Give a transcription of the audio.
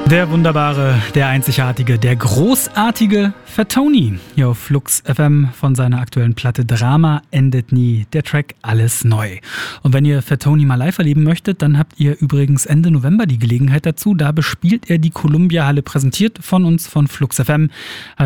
Der wunderbare, der einzigartige, der großartige Fatoni hier auf Flux FM von seiner aktuellen Platte Drama endet nie. Der Track Alles neu. Und wenn ihr Fatoni mal live erleben möchtet, dann habt ihr übrigens Ende November die Gelegenheit dazu. Da bespielt er die Columbia Halle, präsentiert von uns von Flux FM.